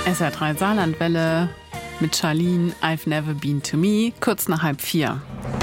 SR3 Saarlandwelle mit Charlene, I've Never Been to Me, kurz nach 3:30.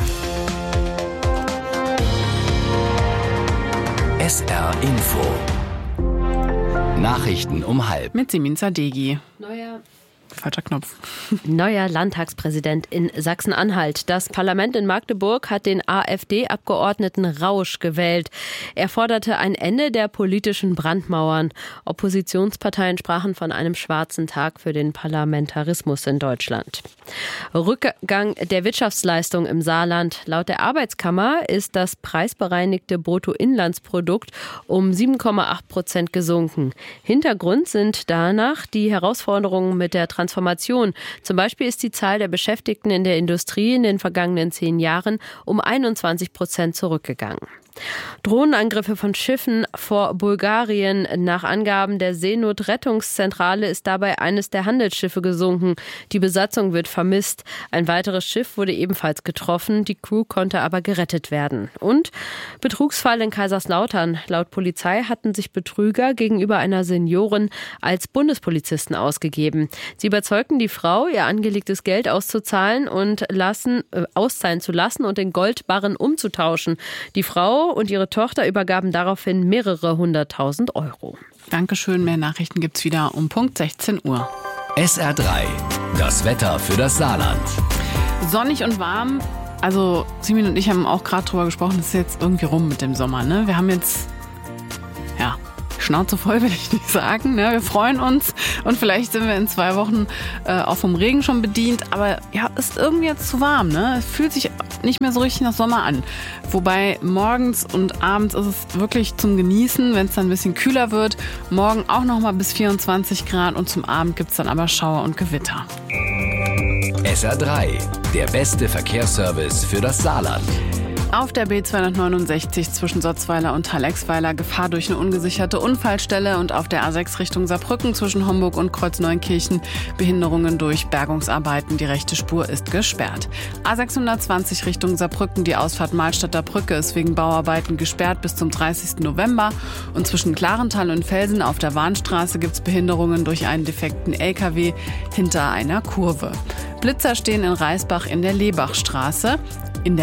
SR Info. Nachrichten um 3:30. Mit Simin Zadegi. Falscher Knopf. Neuer Landtagspräsident in Sachsen-Anhalt. Das Parlament in Magdeburg hat den AfD-Abgeordneten Rausch gewählt. Er forderte ein Ende der politischen Brandmauern. Oppositionsparteien sprachen von einem schwarzen Tag für den Parlamentarismus in Deutschland. Rückgang der Wirtschaftsleistung im Saarland. Laut der Arbeitskammer ist das preisbereinigte Bruttoinlandsprodukt um 7,8% gesunken. Hintergrund sind danach die Herausforderungen mit der Transformation. Zum Beispiel ist die Zahl der Beschäftigten in der Industrie in den vergangenen 10 Jahren um 21% zurückgegangen. Drohnenangriffe von Schiffen vor Bulgarien. Nach Angaben der Seenotrettungszentrale ist dabei eines der Handelsschiffe gesunken. Die Besatzung wird vermisst. Ein weiteres Schiff wurde ebenfalls getroffen. Die Crew konnte aber gerettet werden. Und Betrugsfall in Kaiserslautern. Laut Polizei hatten sich Betrüger gegenüber einer Seniorin als Bundespolizisten ausgegeben. Sie überzeugten die Frau, ihr angelegtes Geld auszahlen zu lassen und den Goldbarren umzutauschen. Die Frau und ihre Tochter übergaben daraufhin mehrere 100.000 Euro. Dankeschön, mehr Nachrichten gibt's wieder um Punkt 16 Uhr. SR3, das Wetter für das Saarland. Sonnig und warm. Also Simin und ich haben auch gerade drüber gesprochen, es ist jetzt irgendwie rum mit dem Sommer. Ne? Wir haben jetzt, Schnauze voll will ich nicht sagen. Ne? Wir freuen uns und vielleicht sind wir in 2 Wochen auch vom Regen schon bedient. Aber ist irgendwie jetzt zu warm. Ne? Es fühlt sich nicht mehr so richtig nach Sommer an. Wobei morgens und abends ist es wirklich zum Genießen, wenn es dann ein bisschen kühler wird. Morgen auch noch mal bis 24 Grad und zum Abend gibt es dann aber Schauer und Gewitter. SR3, der beste Verkehrsservice für das Saarland. Auf der B269 zwischen Sotzweiler und Thalexweiler Gefahr durch eine ungesicherte Unfallstelle und auf der A6 Richtung Saarbrücken zwischen Homburg und Kreuzneunkirchen Behinderungen durch Bergungsarbeiten. Die rechte Spur ist gesperrt. A620 Richtung Saarbrücken, die Ausfahrt Mahlstadter Brücke ist wegen Bauarbeiten gesperrt bis zum 30. November. Und zwischen Klarenthal und Velsen auf der Warnstraße gibt es Behinderungen durch einen defekten LKW hinter einer Kurve. Blitzer stehen in Reisbach in der Labachstraße. In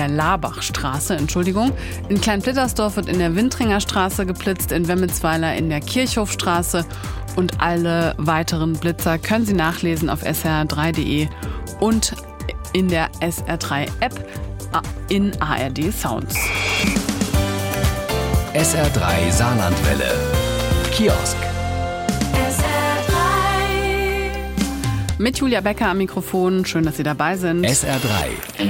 Kleinplittersdorf wird in der Wintringer Straße geblitzt, in Wemmelsweiler in der Kirchhofstraße und alle weiteren Blitzer können Sie nachlesen auf sr3.de und in der SR3-App in ARD Sounds. SR3 Saarlandwelle. Kiosk. Mit Julia Becker am Mikrofon. Schön, dass Sie dabei sind. SR3.